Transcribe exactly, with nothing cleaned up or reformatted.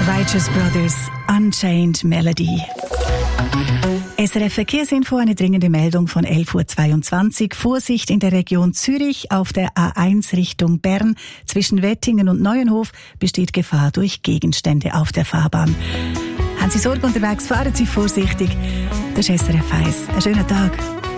Righteous Brothers, Unchained Melody. S R F Verkehrsinfo, eine dringende Meldung von elf Uhr zweiundzwanzig. Vorsicht in der Region Zürich auf der A eins Richtung Bern. Zwischen Wettingen und Neuenhof besteht Gefahr durch Gegenstände auf der Fahrbahn. Haben Sie Sorge unterwegs, fahren Sie vorsichtig. Das ist S R F eins. Einen schönen Tag.